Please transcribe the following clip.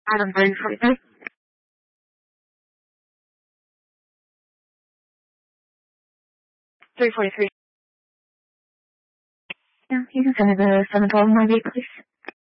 Item 343. Yeah, you can send it to 712 please.